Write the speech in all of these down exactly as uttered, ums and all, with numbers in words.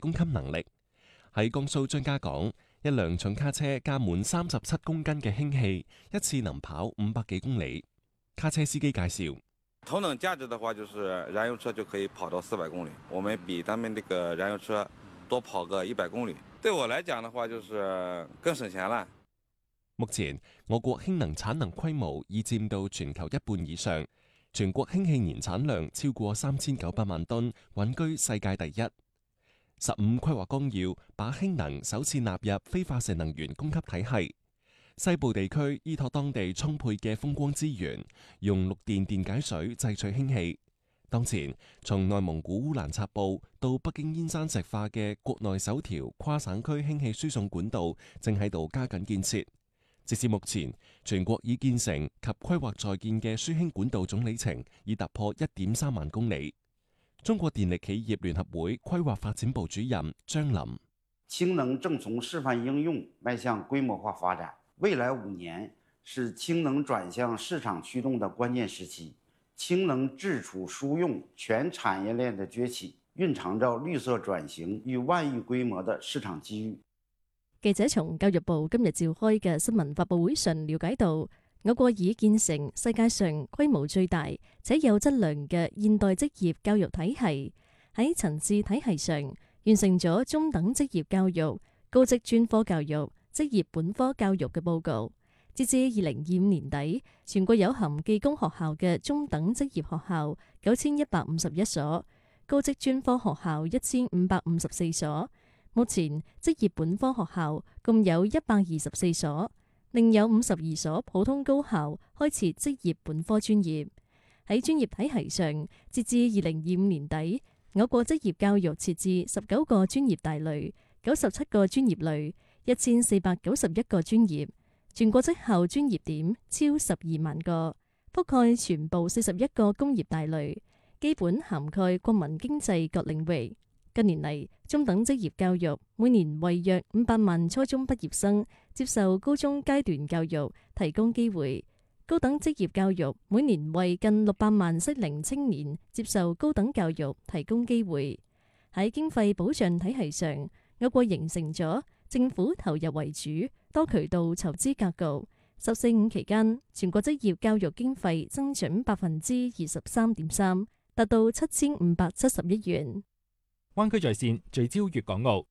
供給能力。喺江蘇張家港，一輛重卡車加滿三十七公斤嘅氫氣，一次能跑五百幾公里。卡車司機介紹， 頭等價值的話，就是燃油車就可以跑到四百公里，我們比他們這個燃油車多跑個一百公里。對我來講的話，就是更省錢啦。 目前我國氫能產能規模已佔到全球一半以上，全國氫氣年產量超過三千九百萬噸，穩居世界第一。十五規劃綱要把氫能首次納入非化石能源供給體系。西部地區依託當地充沛嘅風光資源，用綠電電解水製取氫氣。當前，從內蒙古烏蘭察布到北京燕山石化嘅國內首條跨省區氫氣輸送管道正喺度加緊建設。直至目前，全國已建成及規劃在建嘅輸氫管道總里程已突破一點三萬公里。中國電力企業聯合會規劃發展部主任張林： 氫能正從示範應用邁向規模化發展，未來五年是氫能轉向市場驅動的關鍵時期。氫能制儲輸用全產業鏈的崛起，蘊藏着綠色轉型與萬億規模的市場機遇。 記者從教育部今日召開嘅新聞發佈會上了解到，我國已建成世界上規模最大且有質量嘅現代職業教育體系，喺層次體系上完成咗中等職業教育、高職專科教育、職業本科教育嘅報告。截至二零二五年底，全國有含技工學校嘅中等職業學校九千一百五十一所，高職專科學校一千五百五十四所。目前職業本科學校共有一百二十四所，另有五十二所普通高校開設職業本科專業。喺專業體系上，截至二零二五年底，我國職業教育設置十九個專業大類、九十七個專業類、一千四百九十一個專業，全國職校專業點超十二萬個，覆蓋全部四十一個工業大類，基本涵蓋國民經濟各領域。近年嚟，中等職業教育每年為約五百萬初中畢業生接受高中階段教育提供機會，高等職業教育每年為近六百萬適齡青年接受高等教育提供機會。喺經費保障體系上，我國形成咗政府投入為主、多渠道籌資格局。十四五期間，全國職業教育經費增長百分之二十三點三，達到七千五百七十億元。 灣區在線聚焦粵港澳，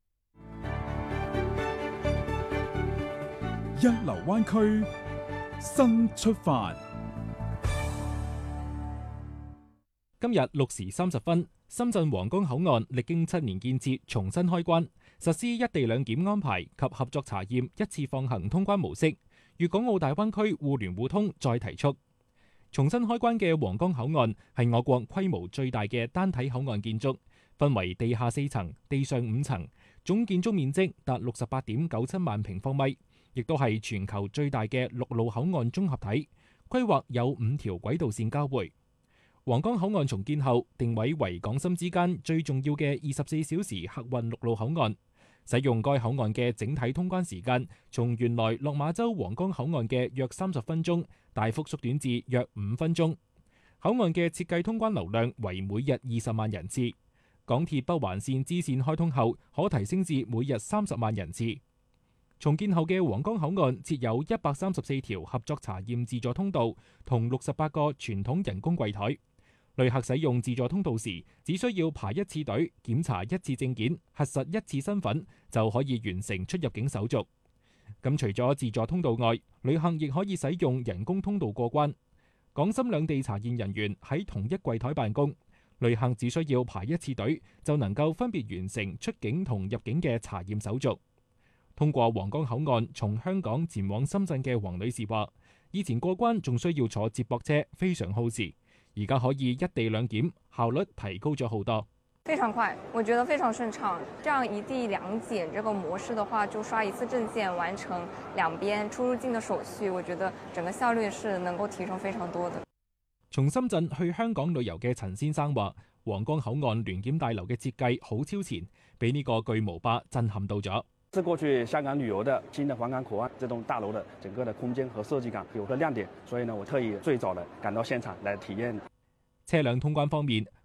一流灣區新出發。 今日六時三十分，深圳皇崗口岸歷經七年建設重新開關，實施一地兩檢安排及合作查驗一次放行通關模式，粵港澳大灣區互聯互通再提速。重新開關嘅皇崗口岸係我國規模最大嘅單體口岸建築，分為地下四層、地上五層，總建築面積達六十八點九七萬平方米，亦都係全球最大嘅陸路口岸綜合體。規劃有五條軌道線交匯。皇崗口岸重建後，定位為港深之間最重要嘅二十四小時客運陸路口岸。使用該口岸嘅整體通關時間，從原來落馬洲皇崗口岸嘅約三十分鐘，大幅縮短至約五分鐘。口岸嘅設計通關流量為每日二十萬人次。港鐵北環線支線開通後，可提升至每日三十萬人次。重建後嘅皇崗口岸設有一百三十四條合作查驗自助通道同六十八個傳統人工櫃台。旅客使用自助通道時，只需要排一次隊，檢查一次證件，核實一次身份，就可以完成出入境手續。咁除咗自助通道外，旅客亦可以使用人工通道過關。港深兩地查驗人員喺同一櫃台辦公，旅客只需要排一次隊，就能夠分別完成出境同入境嘅查驗手續。通過皇崗口岸從香港前往深圳嘅黃女士話，以前過關仲需要坐接駁車，非常耗時。而家可以一地兩檢，效率提高咗好多。 非常快，我覺得非常順暢。這樣一地兩檢這個模式的話，就刷一次證件完成兩邊出入境的手續，我覺得整個效率是能夠提升非常多的。 從深圳去香港旅遊嘅陳先生話，皇崗口岸聯檢大樓嘅設計好超前，俾呢個巨無霸震撼到咗。 是過去香港旅遊的新的皇崗口岸這棟大樓的整個的空間和設計感有個亮點，所以呢，我特意最早的趕到現場來體驗。 車輛通關方面，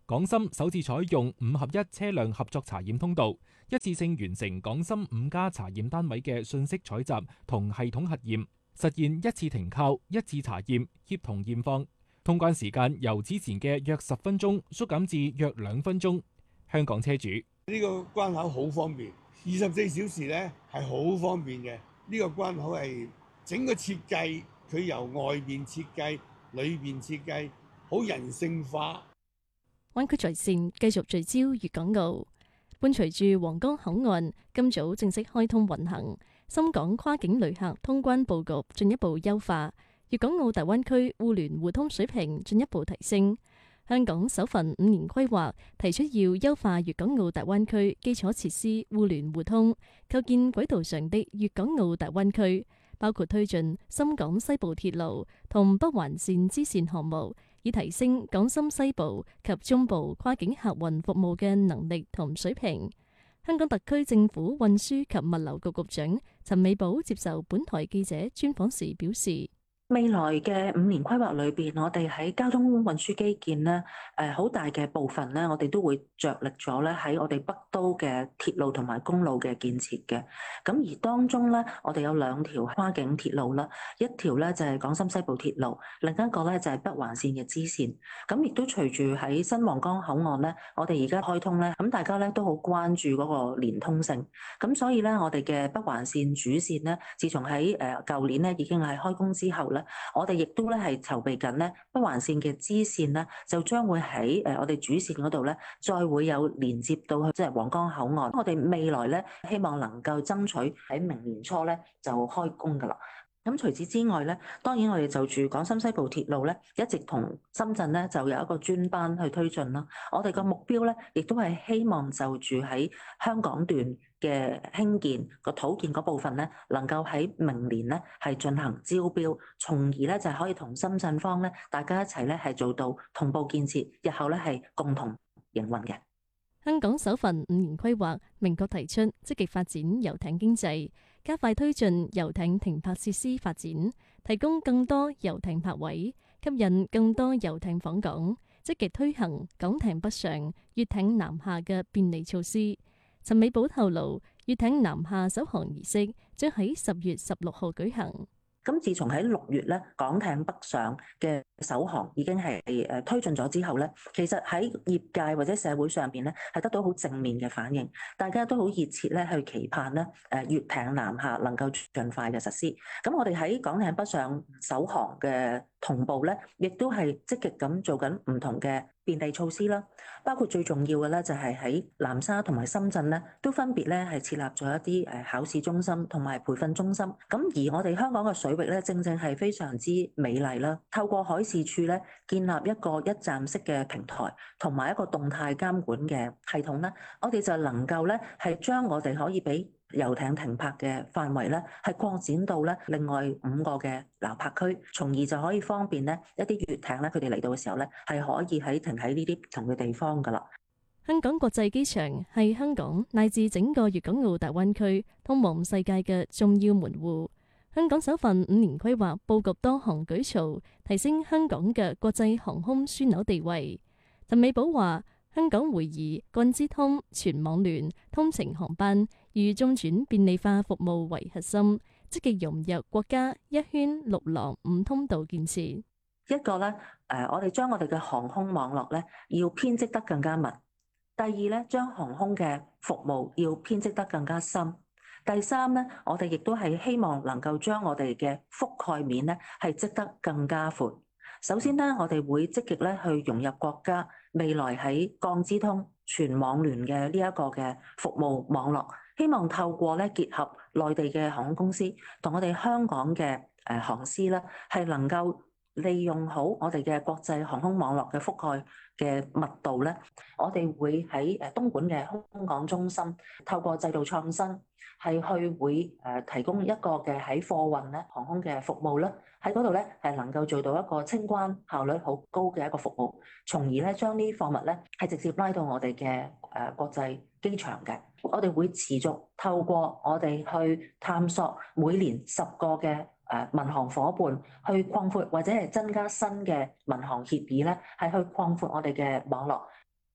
港深首次採用五合一車輛合作查驗通道，一次性完成港深五家查驗單位嘅信息採集同系統核驗，實現一次停靠、一次查驗、協同驗放。通關時間由之前嘅約十分鐘縮減至約兩分鐘。香港車主呢個關口好方便，二十四小時咧係好方便嘅。呢個關口係整個設計，佢由外邊設計、裏邊設計，好人性化。 灣區在線繼續聚焦粵港澳，伴隨住皇崗口岸今早正式開通運行，深港跨境旅客通關佈局進一步優化，粵港澳大灣區互聯互通水平進一步提升。香港首份五年規劃提出要優化粵港澳大灣區基礎設施互聯互通，構建軌道上的粵港澳大灣區，包括推進深港西部鐵路同北環線支線項目，以提升港深西部及中部跨境客運服務嘅能力同水平。香港特區政府運輸及物流局局長陳美寶接受本台記者專訪時表示， 未來嘅五年規劃裏邊，我哋喺交通運輸基建咧，誒好大嘅部分咧，我哋都會着力咗咧喺我哋北都嘅鐵路同埋公路嘅建設嘅。咁而當中咧，我哋有兩條跨境鐵路啦，一條咧就係港深西部鐵路，另一個咧就係北環線嘅支線。咁亦都隨住喺新皇崗口岸咧，我哋而家開通咧，咁大家咧都好關注嗰個連通性。咁所以咧，我哋嘅北環線主線咧，自從喺誒舊年咧已經係開工之後咧，我哋亦都咧係籌備緊咧北環線嘅支線咧，就將會喺誒我哋主線嗰度咧，再會有連接到去即係皇崗口岸。我哋未來咧希望能夠爭取喺明年初咧就開工㗎啦。咁除此之外咧，當然我哋就住港深西部鐵路咧，一直同深圳咧就有一個專班去推進啦。我哋個目標咧，亦都係希望就住喺香港段嘅興建個土建嗰部分咧，能夠喺明年咧係進行招標，從而咧就可以同深圳方咧大家一齊咧係做到同步建設，日後咧係共同營運嘅。 香港首份五年規劃明確提出積極發展遊艇經濟，加快推進遊艇停泊設施發展，提供更多遊艇泊位，吸引更多遊艇訪港，積極推行港艇北上、粵艇南下嘅便利措施。陳美寶透露，粵艇南下首航儀式將喺十月十六號舉行。 咁自從喺六月咧，港艇北上嘅首航已經係誒推進咗之後咧，其實喺業界或者社會上邊咧係得到好正面嘅反應，大家都好熱切咧去期盼咧誒粵艇南下能夠盡快嘅實施。咁我哋喺港艇北上首航嘅同步咧，亦都係積極咁做緊唔同嘅便利措施啦，包括最重要嘅咧就係喺南沙同埋深圳咧，都分別咧係設立咗一啲誒考試中心同埋培訓中心。咁而我哋香港嘅水域咧，正正係非常之美麗啦。透過海事處咧建立一個一站式嘅平台，同埋一個動態監管嘅系統咧，我哋就能夠咧係將我哋可以俾遊艇停泊嘅範圍咧，係擴展到咧另外五個嘅撈泊區，從而就可以方便咧一啲粵艇咧，佢哋嚟到嘅時候咧，係可以喺停喺呢啲唔同嘅地方噶啦。 香港國際機場係香港乃至整個粵港澳大灣區通往世界嘅重要門戶。香港首份五年規劃佈局多項舉措，提升香港嘅國際航空樞紐地位。陳美寶話：香港會以幹資通、全網聯、通程航班與中轉便利化服務為核心，積極融入國家一圈六廊五通道建設。 一個咧，誒，我哋將我哋嘅航空網絡咧，要編織得更加密。第二咧，將航空嘅服務要編織得更加深。第三咧，我哋亦都係希望能夠將我哋嘅覆蓋面咧係織得更加闊。首先咧，我哋會積極咧去融入國家未來喺幹資通全網聯嘅呢一個嘅服務網絡，希望透過咧結合內地嘅航空公司同我哋香港嘅誒航司咧，係能夠利用好我哋嘅國際航空網絡嘅覆蓋嘅密度咧，我哋會喺誒東莞嘅空港中心透過制度創新，係去會誒提供一個嘅喺貨運咧航空嘅服務啦，喺嗰度咧係能夠做到一個清關效率好高嘅一個服務，從而咧將呢貨物咧係直接拉到我哋嘅誒國際機場嘅。我哋會持續透過我哋去探索每年十個嘅誒民航夥伴去擴闊或者係增加新嘅民航協議咧，係去擴闊我哋嘅網絡。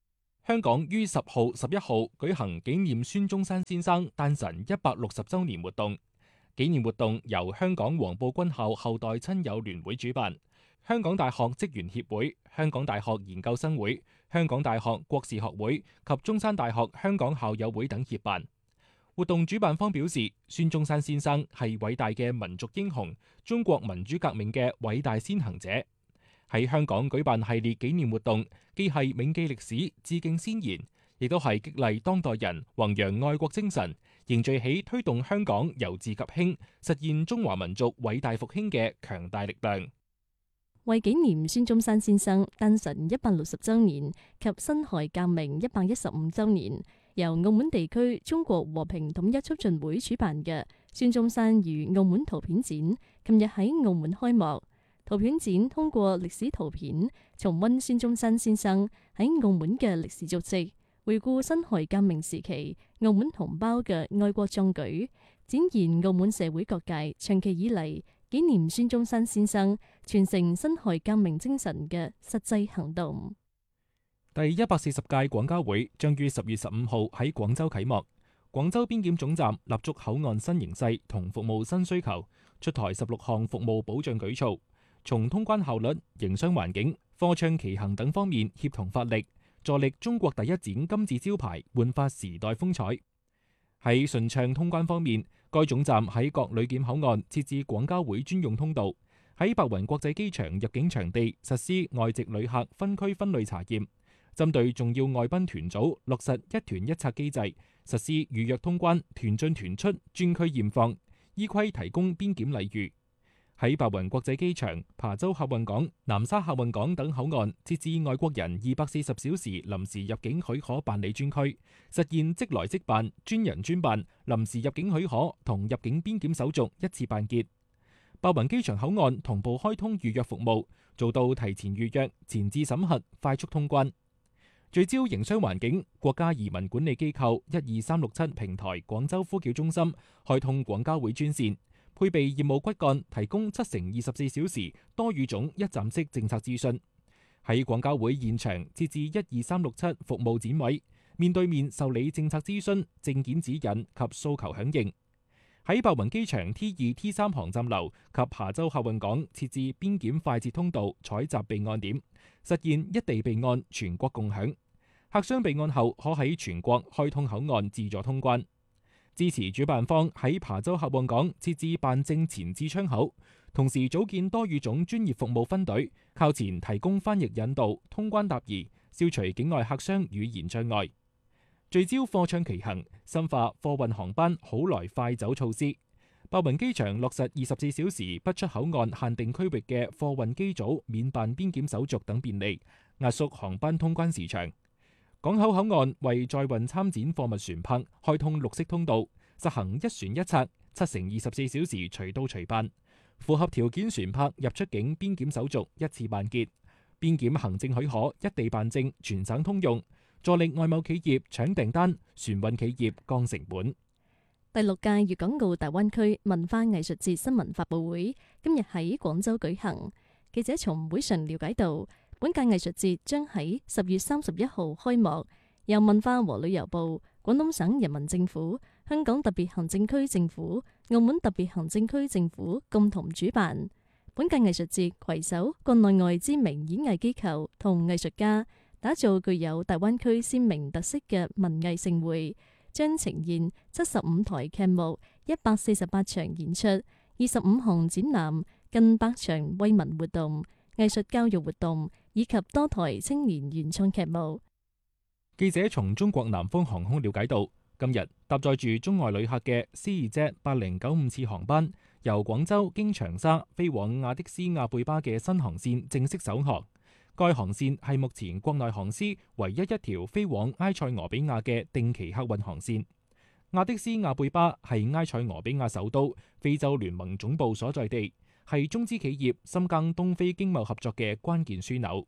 香港於十號、十一號舉行紀念孫中山先生誕辰一百六十週年活動。紀念活動由香港黃埔軍校後代親友聯會主辦，香港大學職員協會、香港大學研究生會、香港大學國士學會及中山大學香港校友會等協辦。活動主辦方表示，孫中山先生係偉大嘅民族英雄，中國民主革命嘅偉大先行者。喺香港舉辦系列紀念活動，既係銘記歷史、致敬先賢，亦都係激勵當代人弘揚愛國精神，凝聚起推動香港由治及興、實現中華民族偉大復興嘅強大力量。 為紀念孫中山先生誕辰一百六十週年及辛亥革命一百一十五週年，由澳門地區中國和平統一促進會主辦嘅孫中山與澳門圖片展，近日喺澳門開幕。圖片展通過歷史圖片，重溫孫中山先生喺澳門嘅歷史足跡，回顧辛亥革命時期澳門同胞嘅愛國壯舉，展現澳門社會各界長期以嚟紀念孫中山先生、傳承辛亥革命精神嘅實際行動。 第一百四十屆廣交會將於十月十五號喺廣州啟幕。廣州邊檢總站立足口岸新形勢同服務新需求，出台十六項服務保障舉措，從通關效率、營商環境、貨暢騎行等方面協同發力，助力中國第一展金字招牌煥發時代風采。喺順暢通關方面，該總站喺各旅檢口岸設置廣交會專用通道，喺白雲國際機場入境場地實施外籍旅客分區分類查驗，針對重要外賓團組落實一團一策機制，實施預約通關、團進團出、專區驗放，依規提供邊檢禮遇。喺白雲國際機場、琶洲客運港、南沙客運港等口岸設置外國人二百四十小時臨時入境許可辦理專區，實現即來即辦、專人專辦、臨時入境許可同入境邊檢手續一次辦結。白雲機場口岸同步開通預約服務，做到提前預約、前置審核、快速通關。聚焦營商環境，國家移民管理機構一二三六七平台廣州呼叫中心開通廣交會專線，配備業務骨幹，提供七乘二十四小時多語種一站式政策諮詢。喺廣交會現場設置一二三六七服務展位，面對面受理政策諮詢、證件指引及訴求響應。喺白雲機場 T 二 T 三航站樓及琶洲客運港設置邊檢快捷通道採集備案點，實現一地備案、全國共享。客商備案後可喺全國開通口岸自助通關。支持主辦方喺琶洲客運港設置辦證前置窗口，同時組建多語種專業服務分隊，靠前提供翻譯引導、通關答疑，消除境外客商語言障礙。聚焦貨暢騎行，深化貨運航班好來快走措施。白雲機場落實二十四小時不出口岸限定區域嘅貨運機組免辦邊檢手續等便利，壓縮航班通關時長。港口口岸為載運參展貨物船舶開通綠色通道，實行一船一策，七乘二十四小時隨到隨辦。符合條件船舶入出境邊檢手續一次辦結，邊檢行政許可一地辦證，全省通用，助力外貿企業搶訂單，船運企業降成本。 第六屆粵港澳大灣區文化藝術節新聞發佈會今日喺廣州舉行，記者從會上了解到，本屆藝術節將喺十月三十一號開幕，由文化和旅遊部、廣東省人民政府、香港特別行政區政府、澳門特別行政區政府共同主辦。本屆藝術節攜手國內外知名演藝機構同藝術家，打造具有大灣區鮮明特色嘅文藝盛會，將呈現七十五台劇目、一百四十八場演出、二十五項展覽、近百場惠民活動、藝術教育活動以及多台青年原創劇目。 記者從中國南方航空了解到，今日搭載住中外旅客嘅 CZ 八零九五次航班，由廣州經長沙飛往亞的斯亞貝巴嘅新航線正式首航。該航線係目前國內航司唯一一條飛往埃塞俄比亞嘅定期客運航線。亞的斯亞貝巴係埃塞俄比亞首都，非洲聯盟總部所在地，係中資企業深耕東非經貿合作嘅關鍵樞紐。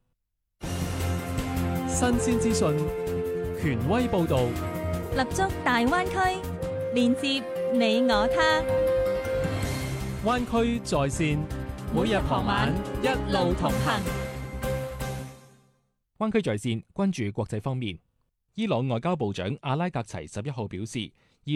新鮮資訊，權威報導， 立足大灣區，連接你我他。 灣區在線，每日傍晚一路同行。 灣區在線關注國際方面。 伊朗外交部長阿拉格齊十一號表示，